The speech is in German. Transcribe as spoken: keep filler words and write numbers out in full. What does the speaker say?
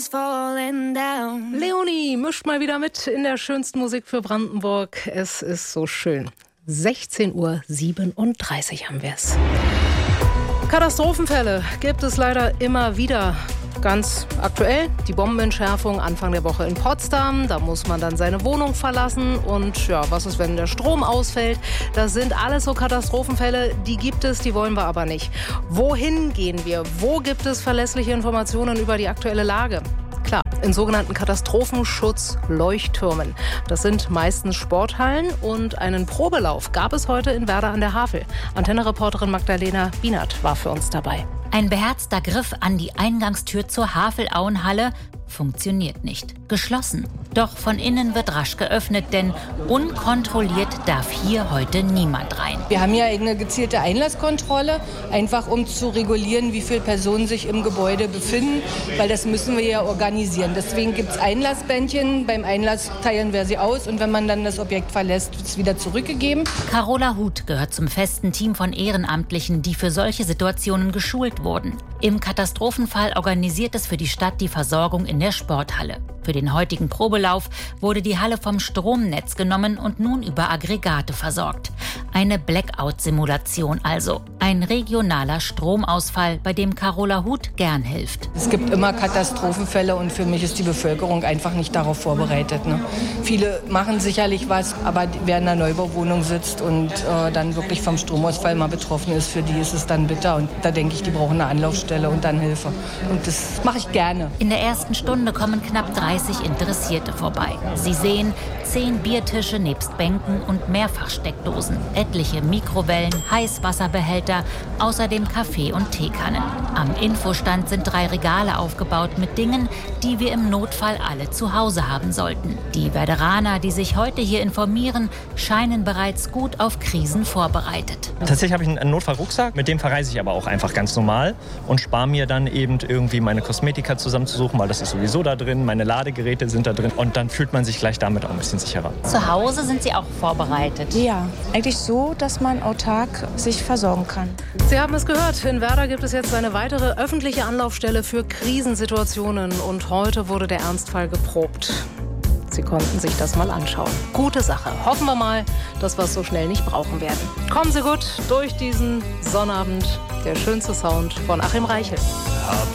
Leonie mischt mal wieder mit in der schönsten Musik für Brandenburg. Es ist so schön. sechzehn Uhr siebenunddreißig haben wir es. Katastrophenfälle gibt es leider immer wieder. Ganz aktuell die Bombenentschärfung Anfang der Woche in Potsdam. Da muss man dann seine Wohnung verlassen. Und ja, was ist, wenn der Strom ausfällt? Das sind alles so Katastrophenfälle. Die gibt es, die wollen wir aber nicht. Wohin gehen wir? Wo gibt es verlässliche Informationen über die aktuelle Lage? Klar, in sogenannten Katastrophenschutz-Leuchttürmen. Das sind meistens Sporthallen und einen Probelauf gab es heute in Werder an der Havel. Antenne-Reporterin Magdalena Bienert war für uns dabei. Ein beherzter Griff an die Eingangstür zur Havelauenhalle funktioniert nicht. Geschlossen. Doch von innen wird rasch geöffnet, denn unkontrolliert darf hier heute niemand rein. Wir haben ja eine gezielte Einlasskontrolle, einfach um zu regulieren, wie viele Personen sich im Gebäude befinden, weil das müssen wir ja organisieren. Deswegen gibt es Einlassbändchen, beim Einlass teilen wir sie aus und wenn man dann das Objekt verlässt, wird es wieder zurückgegeben. Carola Huth gehört zum festen Team von Ehrenamtlichen, die für solche Situationen geschult wurden. Im Katastrophenfall organisiert es für die Stadt die Versorgung in der Sporthalle. Für den heutigen Probelauf wurde die Halle vom Stromnetz genommen und nun über Aggregate versorgt. Eine Blackout-Simulation also. Ein regionaler Stromausfall, bei dem Carola Huth gern hilft. Es gibt immer Katastrophenfälle und für mich ist die Bevölkerung einfach nicht darauf vorbereitet. Ne? Viele machen sicherlich was, aber wer in einer Neubauwohnung sitzt und äh, dann wirklich vom Stromausfall mal betroffen ist, für die ist es dann bitter. Und da denke ich, die brauchen eine Anlaufstelle und dann Hilfe. Und das mache ich gerne. In der ersten Stunde kommen knapp dreißig Interessierte vorbei. Sie sehen zehn Biertische nebst Bänken und Mehrfachsteckdosen, etliche Mikrowellen, Heißwasserbehälter, außerdem Kaffee- und Teekannen. Am Infostand sind drei Regale aufgebaut mit Dingen, die wir im Notfall alle zu Hause haben sollten. Die Werderaner, die sich heute hier informieren, scheinen bereits gut auf Krisen vorbereitet. Tatsächlich habe ich einen Notfallrucksack, mit dem verreise ich aber auch einfach ganz normal und spare mir dann eben irgendwie meine Kosmetika zusammenzusuchen, weil das ist sowieso da drin, meine Ladegeräte sind da drin und dann fühlt man sich gleich damit auch ein bisschen sicherer. Zu Hause sind Sie auch vorbereitet? Ja, eigentlich so, dass man autark sich versorgen kann. Sie haben es gehört, in Werder gibt es jetzt eine weitere öffentliche Anlaufstelle für Krisensituationen und heute wurde der Ernstfall geprobt. Sie konnten sich das mal anschauen. Gute Sache. Hoffen wir mal, dass wir es so schnell nicht brauchen werden. Kommen Sie gut durch diesen Sonnabend. Der schönste Sound von Achim Reichel.